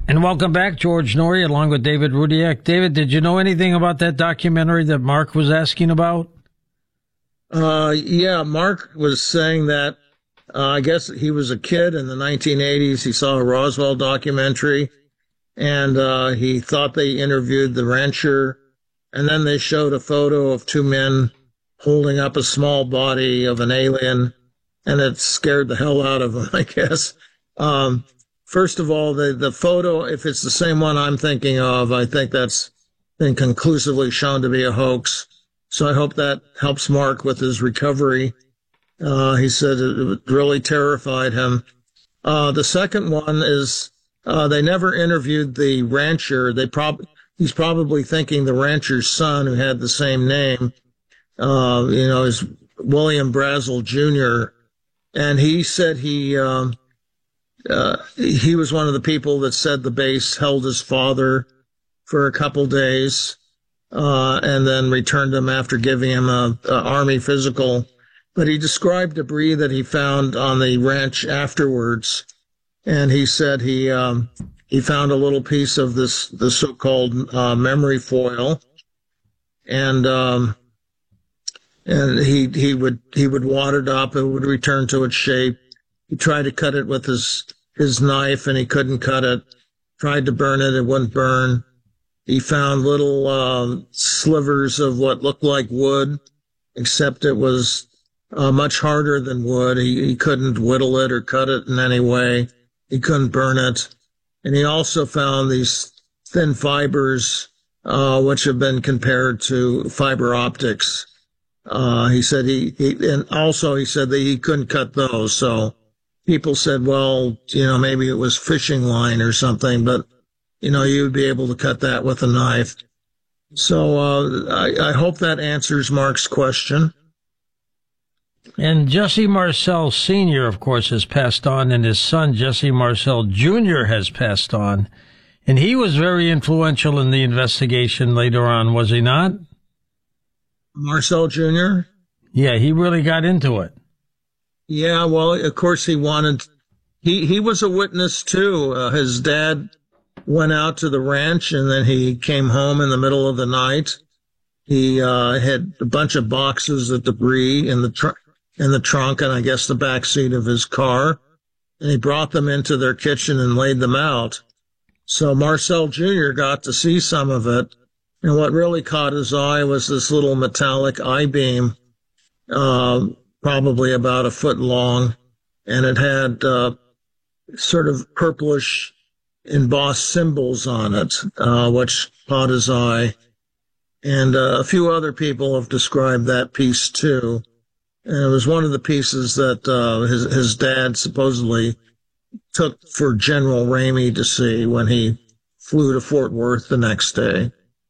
And welcome back, George Noory, along with David Rudiak. David, did you know anything about that documentary that Mark was asking about? Yeah, Mark was saying that I guess he was a kid in the 1980s. He saw a Roswell documentary, and he thought they interviewed the rancher, and then they showed a photo of two men holding up a small body of an alien, and it scared the hell out of him, I guess. First of all, the photo, if it's the same one I'm thinking of, I think that's been conclusively shown to be a hoax. So I hope that helps Mark with his recovery. He said it really terrified him. The second one is they never interviewed the rancher. He's probably thinking the rancher's son, who had the same name, is William Brazel Jr. And he said he was one of the people that said the base held his father for a couple days, and then returned him after giving him a Army physical. But he described debris that he found on the ranch afterwards, and he said he found a little piece of the so-called memory foil, and he would wad it up. It would return to its shape. He tried to cut it with his knife, and he couldn't cut it. Tried to burn it, it wouldn't burn. He found little slivers of what looked like wood, except it was much harder than wood. He couldn't whittle it or cut it in any way. He couldn't burn it. And he also found these thin fibers, which have been compared to fiber optics. He said he said that he couldn't cut those. So people said, well, maybe it was fishing line or something, but, you would be able to cut that with a knife. So I hope that answers Mark's question. And Jesse Marcel Sr., of course, has passed on, and his son, Jesse Marcel Jr., has passed on. And he was very influential in the investigation later on, was he not? Marcel Jr.? Yeah, he really got into it. Yeah, well, of course he was a witness too. His dad went out to the ranch, and then he came home in the middle of the night. He had a bunch of boxes of debris in the trunk and I guess the back seat of his car, and he brought them into their kitchen and laid them out. So Marcel Jr. got to see some of it, and what really caught his eye was this little metallic I-beam, probably about a foot long, and it had sort of purplish embossed symbols on it, which caught his eye. And a few other people have described that piece too. And it was one of the pieces that his dad supposedly took for General Ramey to see when he flew to Fort Worth the next day.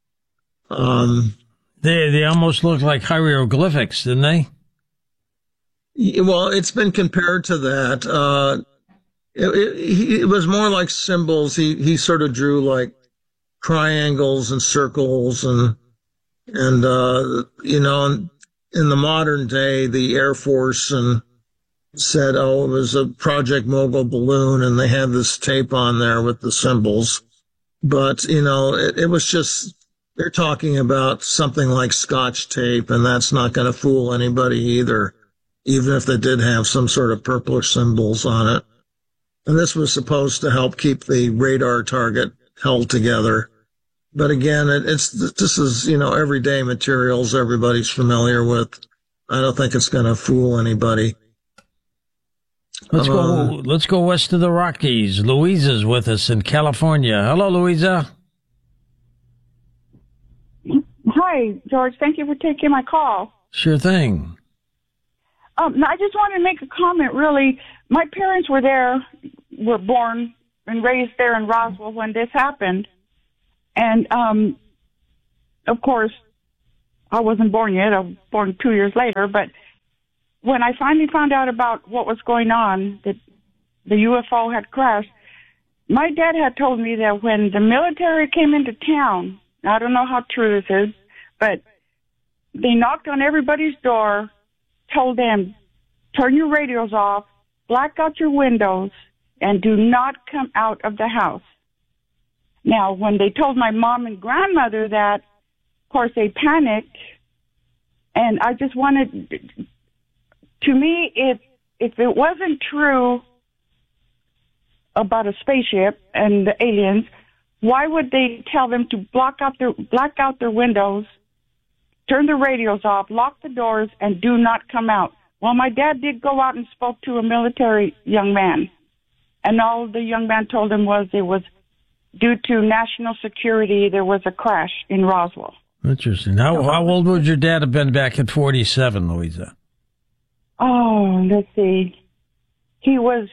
They almost looked like hieroglyphics, didn't they? Well, it's been compared to that. It was more like symbols. He sort of drew like triangles and circles and in the modern day, the Air Force said, it was a Project Mogul balloon, and they had this tape on there with the symbols. But, it was just, they're talking about something like Scotch tape, and that's not going to fool anybody either, even if they did have some sort of purplish symbols on it. And this was supposed to help keep the radar target held together. But again, this is, everyday materials everybody's familiar with. I don't think it's going to fool anybody. Let's go west of the Rockies. Louisa's with us in California. Hello, Louisa. Hi, George. Thank you for taking my call. Sure thing. I just wanted to make a comment, really. My parents were born and raised there in Roswell when this happened. And, of course, I wasn't born yet. I was born 2 years later. But when I finally found out about what was going on, that the UFO had crashed, my dad had told me that when the military came into town, I don't know how true this is, but they knocked on everybody's door, told them, turn your radios off, black out your windows, and do not come out of the house. Now, when they told my mom and grandmother that, of course, they panicked. And I just wanted, to me, if it wasn't true about a spaceship and the aliens, why would they tell them to black out their windows, turn the radios off, lock the doors, and do not come out? Well, my dad did go out and spoke to a military young man, and all the young man told him was it was due to national security. There was a crash in Roswell. Interesting. How old would your dad have been back in 47, Louisa? Oh, let's see. He was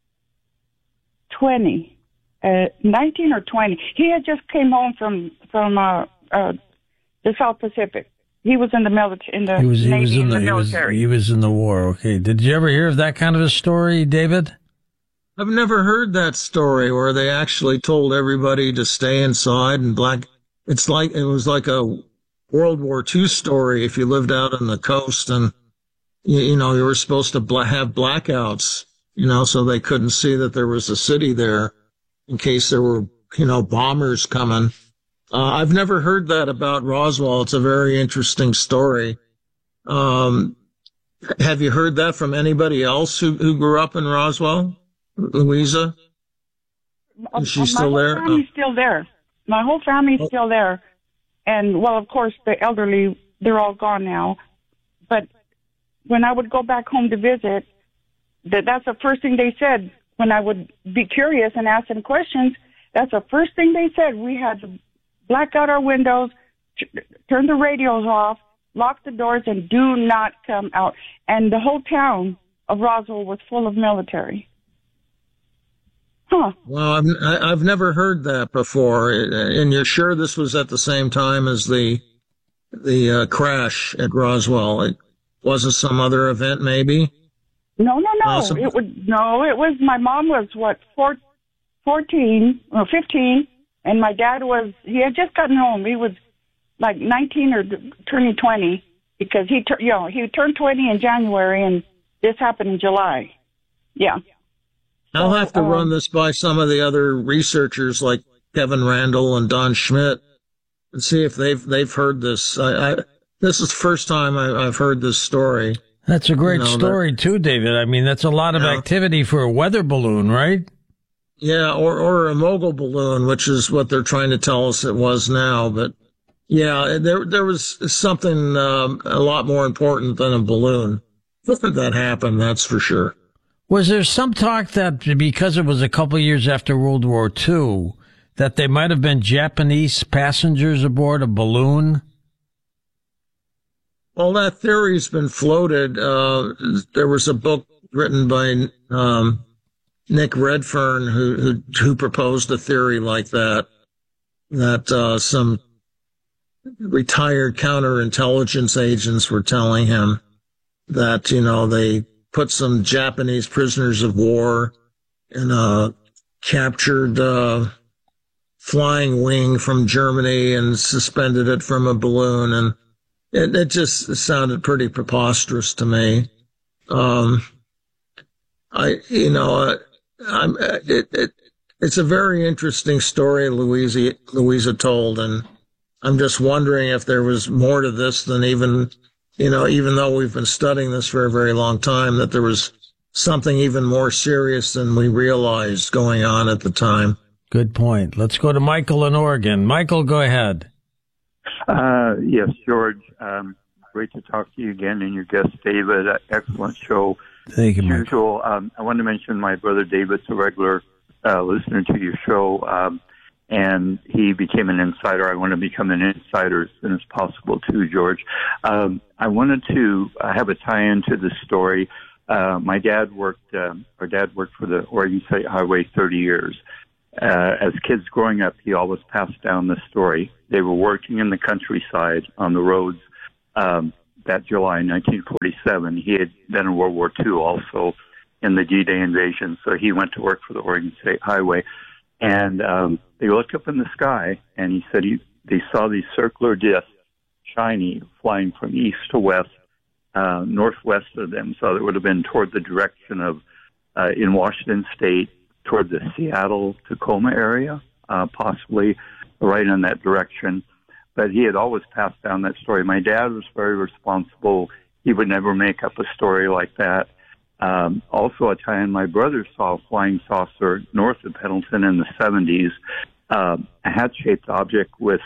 20. 19 or 20. He had just came home from the South Pacific. He was in the military, military. He was in the war. Okay. Did you ever hear of that kind of a story, David? I've never heard that story where they actually told everybody to stay inside and it was like a World War II story if you lived out on the coast and you were supposed to have blackouts, so they couldn't see that there was a city there in case there were, bombers coming. I've never heard that about Roswell. It's a very interesting story. Have you heard that from anybody else who grew up in Roswell? Louisa? Is she still there? My whole family's still there. My whole family's still there. And, well, of course, the elderly, they're all gone now. But when I would go back home to visit, that's the first thing they said. When I would be curious and ask them questions, that's the first thing they said. We had to black out our windows, turn the radios off, lock the doors, and do not come out. And the whole town of Roswell was full of military. Huh. Well, I've never heard that before. And you're sure this was at the same time as the crash at Roswell? It wasn't some other event, maybe? No. It was, my mom was, 14 or 15, and my dad he had just gotten home. He was like 19 or turning 20 because he turned 20 in January, and this happened in July. Yeah. I'll have to run this by some of the other researchers like Kevin Randall and Don Schmidt and see if they've heard this. This is the first time I've heard this story. That's a great story too, David. I mean, that's a lot of activity for a weather balloon, right? Yeah, or a mogul balloon, which is what they're trying to tell us it was now. But yeah, there was something a lot more important than a balloon that happened. That's for sure. Was there some talk that because it was a couple of years after World War II, that there might have been Japanese passengers aboard a balloon? Well, that theory's been floated. There was a book written by Nick Redfern who proposed a theory like that some retired counterintelligence agents were telling him that, they put some Japanese prisoners of war in a captured flying wing from Germany and suspended it from a balloon, and it just sounded pretty preposterous to me. It's a very interesting story Louisa told, and I'm just wondering if there was more to this than even though we've been studying this for a very long time, that there was something even more serious than we realized going on at the time. Good point. Let's go to Michael in Oregon. Michael, go ahead. Yes, George. Great to talk to you again and your guest, David. Excellent show. Thank you, Michael. Usual. I want to mention my brother David's a regular listener to your show, and he became an insider. I want to become an insider as soon as possible, too, George. I wanted to have a tie-in to the story. Our dad worked for the Oregon State Highway 30 years. As kids growing up, he always passed down the story. They were working in the countryside on the roads that July 1947. He had been in World War II also in the D-Day invasion, so he went to work for the Oregon State Highway. And they looked up in the sky, and he said they saw these circular discs, shiny, flying from east to west, northwest of them. So it would have been toward the direction of, in Washington State, toward the Seattle, Tacoma area. possibly right in that direction. But he had always passed down that story. My dad was very responsible. He would never make up a story like that. Also, a time my brother saw a flying saucer north of Pendleton in the 70s, a hat-shaped object with,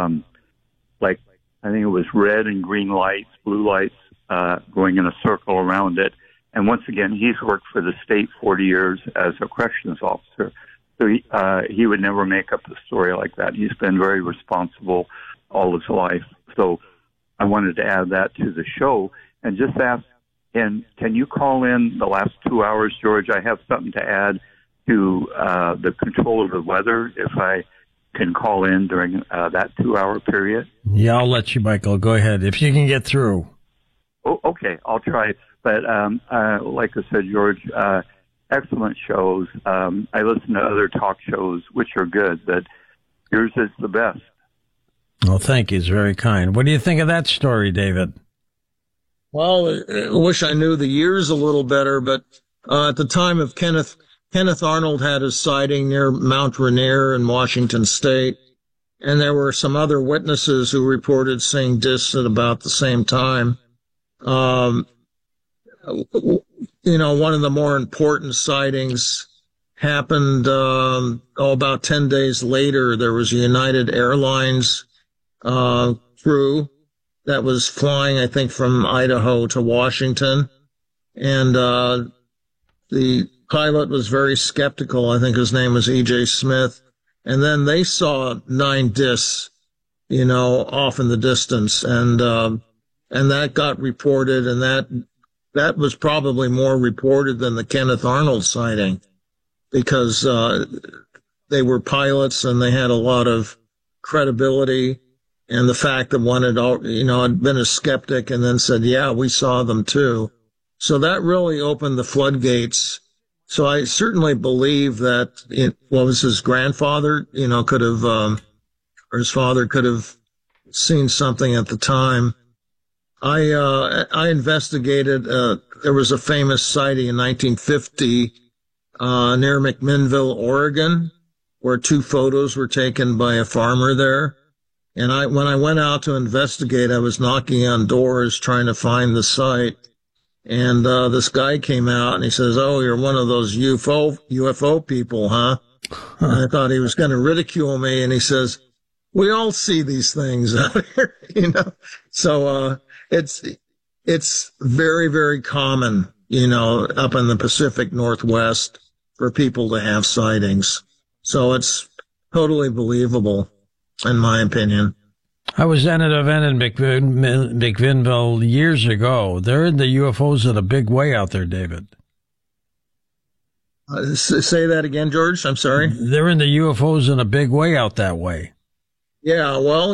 I think it was red and green lights, blue lights, going in a circle around it. And once again, he's worked for the state 40 years as a corrections officer. So he would never make up a story like that. He's been very responsible all his life. So I wanted to add that to the show and just ask, and can you call in the last 2 hours, George? I have something to add to the control of the weather, if I can call in during that 2 hour period. Yeah, I'll let you, Michael. Go ahead, if you can get through. Oh, okay, I'll try. But like I said, George, excellent shows. I listen to other talk shows, which are good, but yours is the best. Well, thank you. It's very kind. What do you think of that story, David? Well, I wish I knew the years a little better, but at the time of Kenneth Arnold had his sighting near Mount Rainier in Washington State, and there were some other witnesses who reported seeing discs at about the same time. One of the more important sightings happened about 10 days later. There was a United Airlines crew that was flying, I think, from Idaho to Washington. And the pilot was very skeptical. I think his name was E.J. Smith. And then they saw 9 discs, off in the distance. And that got reported, and that was probably more reported than the Kenneth Arnold sighting, because they were pilots and they had a lot of credibility. And the fact that one had been a skeptic and then said, yeah, we saw them too. So that really opened the floodgates. So I certainly believe that his grandfather, could have, or his father could have seen something at the time. I investigated, there was a famous sighting in 1950, near McMinnville, Oregon, where 2 photos were taken by a farmer there. And when I went out to investigate, I was knocking on doors trying to find the site. And this guy came out and he says, "Oh, you're one of those UFO people, huh?" And I thought he was going to ridicule me. And he says, "We all see these things out here, So it's very, very common, up in the Pacific Northwest for people to have sightings. So it's totally believable, in my opinion. I was at an event in McMinnville years ago. They're in the UFOs in a big way out there, David. Say that again, George. I'm sorry. They're in the UFOs in a big way out that way. Yeah, well,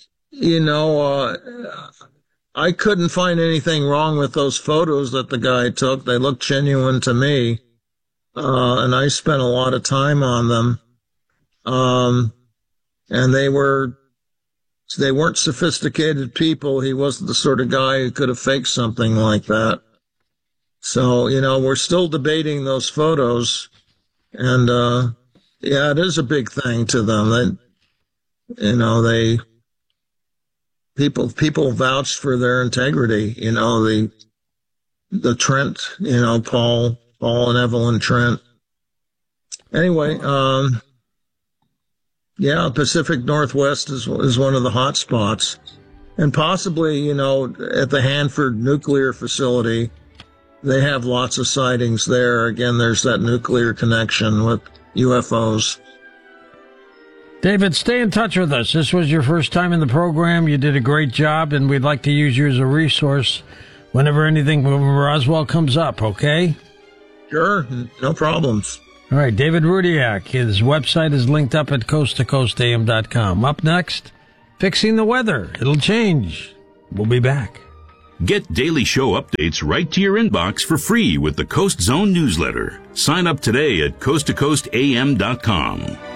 I couldn't find anything wrong with those photos that the guy took. They looked genuine to me, and I spent a lot of time on them. And they weren't sophisticated people. He wasn't the sort of guy who could have faked something like that. So, we're still debating those photos. And, it is a big thing to them. People vouched for their integrity. The Trent, Paul and Evelyn Trent. Anyway, Pacific Northwest is one of the hot spots. And possibly, at the Hanford nuclear facility, they have lots of sightings there. Again, there's that nuclear connection with UFOs. David, stay in touch with us. This was your first time in the program. You did a great job, and we'd like to use you as a resource whenever anything from Roswell comes up, okay? Sure, no problems. All right, David Rudiak. His website is linked up at coasttocoastam.com. Up next, Fixing the Weather. It'll change. We'll be back. Get daily show updates right to your inbox for free with the Coast Zone newsletter. Sign up today at coasttocoastam.com.